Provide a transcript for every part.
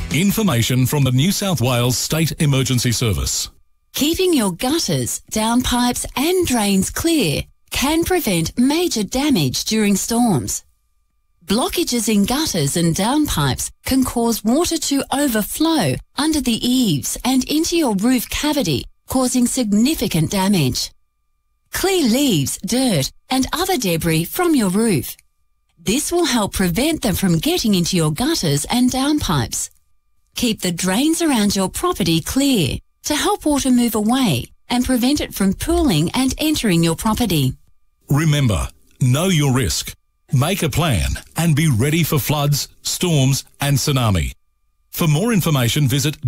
Information from the New South Wales State Emergency Service. Keeping your gutters, downpipes and drains clear can prevent major damage during storms. Blockages in gutters and downpipes can cause water to overflow under the eaves and into your roof cavity, causing significant damage. Clear leaves, dirt and other debris from your roof. This will help prevent them from getting into your gutters and downpipes. Keep the drains around your property clear to help water move away and prevent it from pooling and entering your property. Remember, know your risk. Make a plan and be ready for floods, storms and tsunami. For more information, visit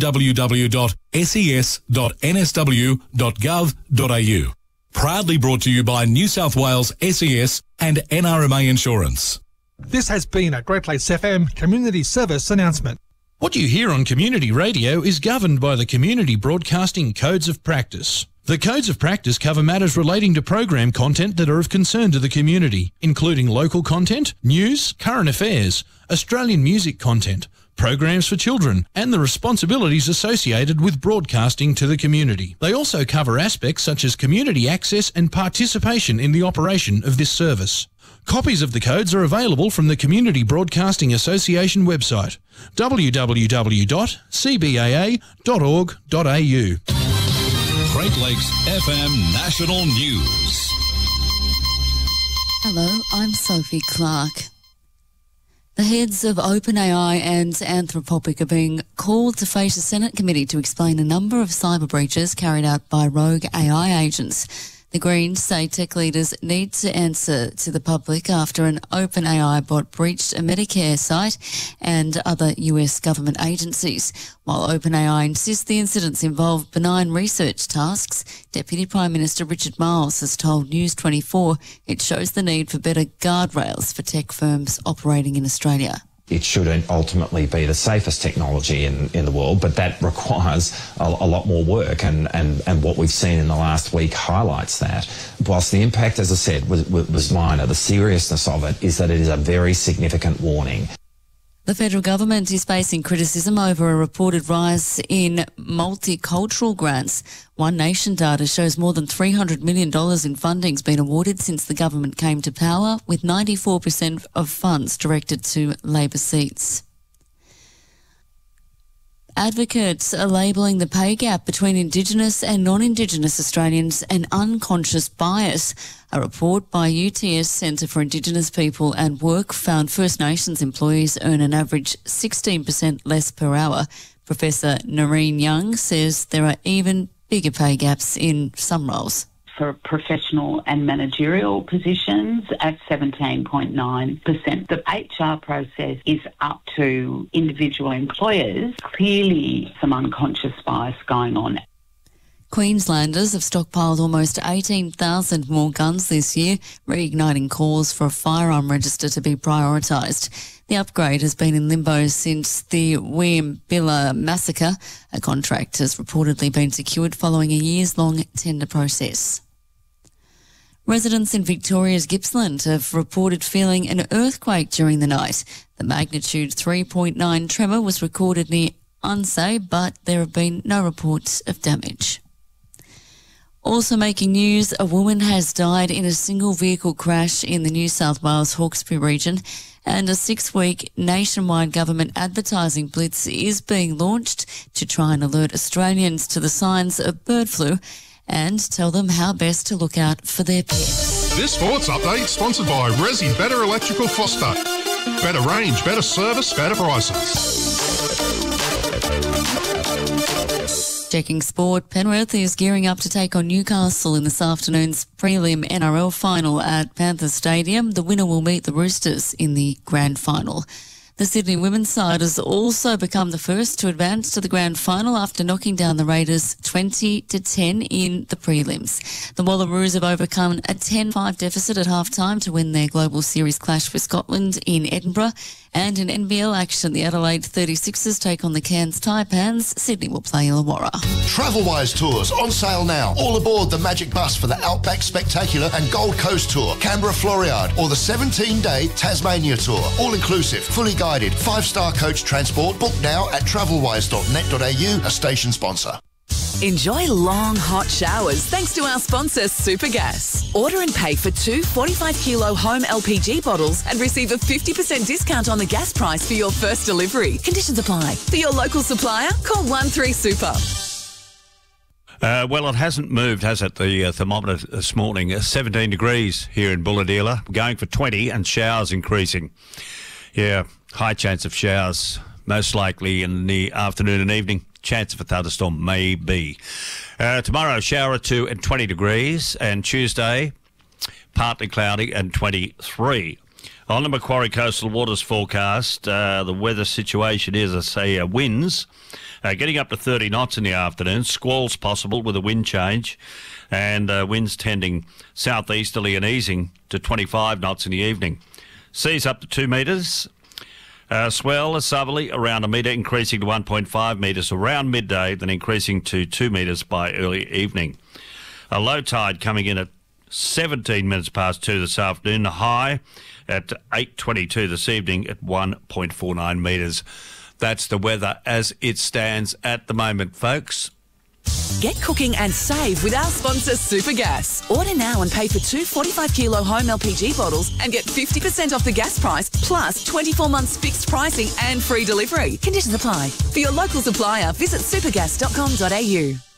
www.ses.nsw.gov.au. Proudly brought to you by New South Wales SES and NRMA Insurance. This has been a Great Lakes FM Community Service announcement. What you hear on community radio is governed by the Community Broadcasting Codes of Practice. The Codes of Practice cover matters relating to program content that are of concern to the community, including local content, news, current affairs, Australian music content, programs for children, and the responsibilities associated with broadcasting to the community. They also cover aspects such as community access and participation in the operation of this service. Copies of the codes are available from the Community Broadcasting Association website, www.cbaa.org.au. Great Lakes FM National News. Hello, I'm Sophie Clark. The heads of OpenAI and Anthropic are being called to face a Senate committee to explain a number of cyber breaches carried out by rogue AI agents. The Greens say tech leaders need to answer to the public after an OpenAI bot breached a Medicare site and other US government agencies. While OpenAI insists the incidents involve benign research tasks, Deputy Prime Minister Richard Marles has told News 24 it shows the need for better guardrails for tech firms operating in Australia. It should ultimately be the safest technology in the world, but that requires a lot more work, and what we've seen in the last week highlights that. Whilst the impact, as I said, was minor, the seriousness of it is that it is a very significant warning. The federal government is facing criticism over a reported rise in multicultural grants. One Nation data shows more than $300 million in funding's been awarded since the government came to power, with 94% of funds directed to Labor seats. Advocates are labelling the pay gap between Indigenous and non-Indigenous Australians an unconscious bias. A report by UTS Centre for Indigenous People and Work found First Nations employees earn an average 16% less per hour. Professor Noreen Young says there are even bigger pay gaps in some roles. For professional and managerial positions at 17.9%. The HR process is up to individual employers. Clearly some unconscious bias going on. Queenslanders have stockpiled almost 18,000 more guns this year, reigniting calls for a firearm register to be prioritised. The upgrade has been in limbo since the Wieambilla massacre. A contract has reportedly been secured following a years-long tender process. Residents in Victoria's Gippsland have reported feeling an earthquake during the night. The magnitude 3.9 tremor was recorded near Unsay, but there have been no reports of damage. Also making news, a woman has died in a single vehicle crash in the New South Wales Hawkesbury region, and a 6-week nationwide government advertising blitz is being launched to try and alert Australians to the signs of bird flu and tell them how best to look out for their pets. This sports update sponsored by Resi Better Electrical Foster. Better range, better service, better prices. Checking sport, Penrith is gearing up to take on Newcastle in this afternoon's prelim NRL final at Panthers Stadium. The winner will meet the Roosters in the grand final. The Sydney women's side has also become the first to advance to the grand final after knocking down the Raiders 20-10 in the prelims. The Wallaroos have overcome a 10-5 deficit at half-time to win their Global Series clash with Scotland in Edinburgh, And in NBL action, the Adelaide 36ers take on the Cairns Taipans. Sydney will play Illawarra. Travelwise Tours on sale now. All aboard the Magic Bus for the Outback Spectacular and Gold Coast Tour, Canberra Floriade, or the 17-day Tasmania Tour. All inclusive, fully guided, 5-star coach transport. Book now at travelwise.net.au, a station sponsor. Enjoy long, hot showers thanks to our sponsor, Supergas. Order and pay for 2 45-kilo home LPG bottles and receive a 50% discount on the gas price for your first delivery. Conditions apply. For your local supplier, call 13-SUPER. Well, it hasn't moved, has it? The thermometer this morning, 17 degrees here in Bulahdelah, going for 20 and showers increasing. Yeah, high chance of showers, most likely in the afternoon and evening. Chance of a thunderstorm, maybe. Tomorrow, shower or 2 and 20 degrees. And Tuesday, partly cloudy and 23. On the Macquarie Coastal Waters forecast, the weather situation is, I say, winds getting up to 30 knots in the afternoon. Squalls possible with a wind change. And winds tending southeasterly and easing to 25 knots in the evening. Seas up to 2 metres. Swell southerly around a metre, increasing to 1.5 metres around midday, then increasing to 2 metres by early evening. A low tide coming in at 17 minutes past 2 this afternoon. The high at 8:22 this evening at 1.49 metres. That's the weather as it stands at the moment, folks. Get cooking and save with our sponsor, Supergas. Order now and pay for 2 45-kilo home LPG bottles and get 50% off the gas price, plus 24 months fixed pricing and free delivery. Conditions apply. For your local supplier, visit supergas.com.au.